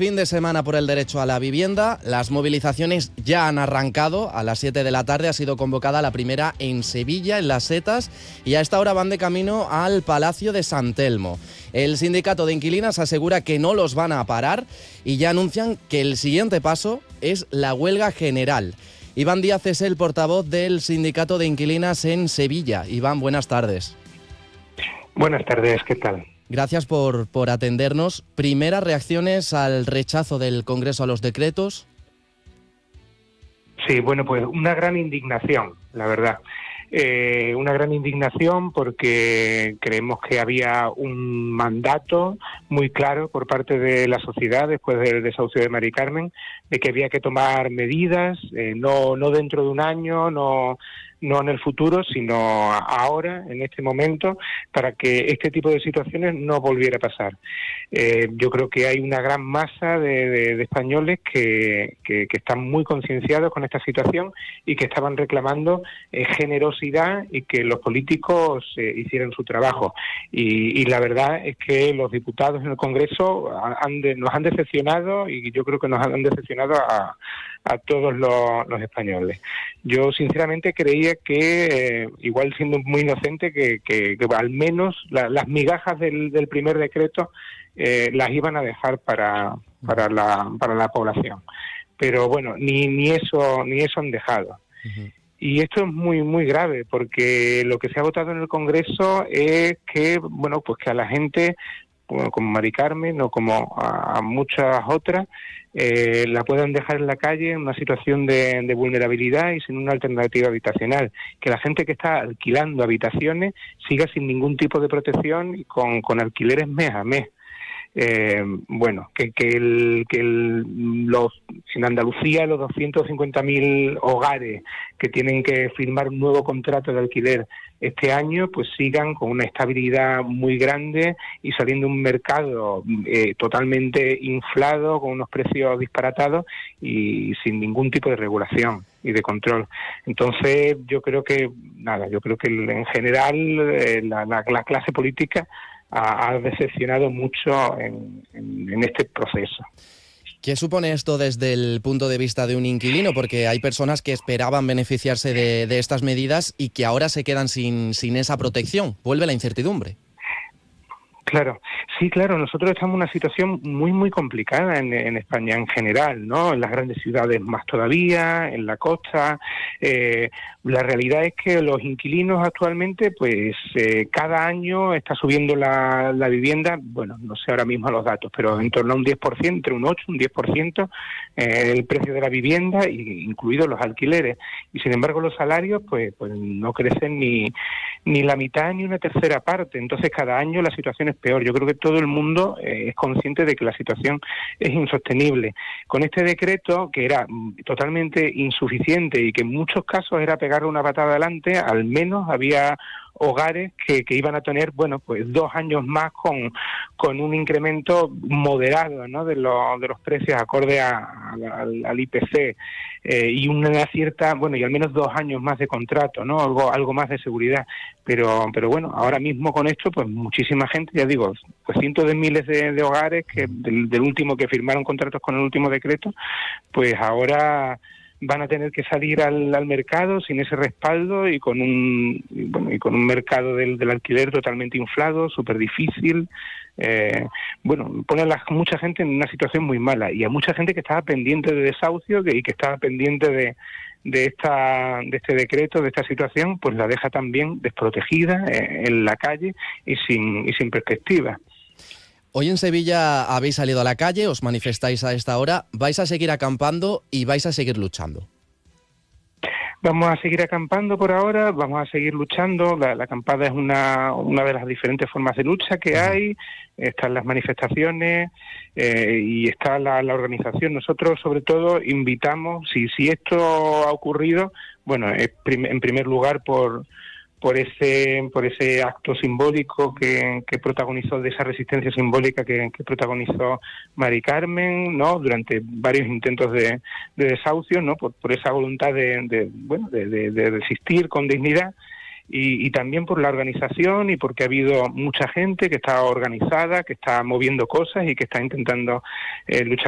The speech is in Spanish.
fin de semana por el derecho a la vivienda. Las movilizaciones ya han arrancado. A las 7 de la tarde ha sido convocada la primera en Sevilla, en Las Setas, y a esta hora van de camino al Palacio de San Telmo. El sindicato de inquilinas asegura que no los van a parar y ya anuncian que el siguiente paso es la huelga general. Iván Díaz es el portavoz del sindicato de inquilinas en Sevilla. Iván, buenas tardes. Buenas tardes, ¿qué tal? Gracias por atendernos. Primeras reacciones al rechazo del Congreso a los decretos. Sí, bueno, pues una gran indignación, la verdad. Una gran indignación porque creemos que había un mandato muy claro por parte de la sociedad después del desahucio de Mari Carmen, de que había que tomar medidas, no dentro de un año, no en el futuro, sino ahora, en este momento, para que este tipo de situaciones no volviera a pasar. Yo creo que hay una gran masa de españoles que están muy concienciados con esta situación y que estaban reclamando generosidad y que los políticos hicieran su trabajo. Y la verdad es que los diputados en el Congreso nos han decepcionado, y yo creo que nos han decepcionado a todos los españoles. Yo sinceramente creía que, igual siendo muy inocente, que al menos las migajas del primer decreto las iban a dejar para la población. Pero bueno, ni eso han dejado. Uh-huh. Y esto es muy muy grave, porque lo que se ha votado en el Congreso es que, bueno, pues que a la gente como Mari Carmen o como a muchas otras, la puedan dejar en la calle en una situación de vulnerabilidad y sin una alternativa habitacional. Que la gente que está alquilando habitaciones siga sin ningún tipo de protección y con alquileres mes a mes. Bueno, en Andalucía los 250.000 hogares que tienen que firmar un nuevo contrato de alquiler este año, pues sigan con una estabilidad muy grande y saliendo un mercado totalmente inflado, con unos precios disparatados y sin ningún tipo de regulación y de control. Entonces yo creo que en general la clase política ha decepcionado mucho en este proceso. ¿Qué supone esto desde el punto de vista de un inquilino? Porque hay personas que esperaban beneficiarse de estas medidas y que ahora se quedan sin esa protección. Vuelve la incertidumbre. Claro, sí, claro, nosotros estamos en una situación muy, muy complicada en España en general, ¿no? En las grandes ciudades más todavía, en la costa. La realidad es que los inquilinos actualmente, pues cada año está subiendo la vivienda, bueno, no sé ahora mismo los datos, pero en torno a un 10%, entre un 8 y un 10%, el precio de la vivienda, incluidos los alquileres. Y sin embargo los salarios, pues no crecen ni la mitad ni una tercera parte. Entonces cada año la situación es peor. Yo creo que todo el mundo es consciente de que la situación es insostenible. Con este decreto, que era totalmente insuficiente y que en muchos casos era pegarle una patada adelante, al menos había hogares que iban a tener, bueno, pues 2 años más con un incremento moderado, ¿no?, de los precios acorde al IPC, y una cierta, bueno, y al menos 2 años más de contrato, ¿no?, algo más de seguridad. Pero bueno, ahora mismo con esto, pues muchísima gente, ya digo, pues cientos de miles de hogares que del último que firmaron contratos con el último decreto, pues ahora van a tener que salir al mercado sin ese respaldo y con un mercado del alquiler totalmente inflado, súper difícil. Pone a mucha gente en una situación muy mala, y a mucha gente que estaba pendiente de desahucio y que estaba pendiente de este decreto, de esta situación, pues la deja también desprotegida en la calle y sin perspectiva. Hoy en Sevilla habéis salido a la calle, os manifestáis a esta hora, vais a seguir acampando y vais a seguir luchando. Vamos a seguir acampando por ahora, vamos a seguir luchando. La acampada es una de las diferentes formas de lucha que hay. Están las manifestaciones y está la organización. Nosotros, sobre todo, invitamos, si esto ha ocurrido, bueno, en primer lugar por ese acto simbólico que protagonizó, de esa resistencia simbólica que protagonizó Mari Carmen, ¿no?, durante varios intentos de desahucio, ¿no?, por esa voluntad de resistir con dignidad, y también por la organización y porque ha habido mucha gente que está organizada, que está moviendo cosas y que está intentando luchar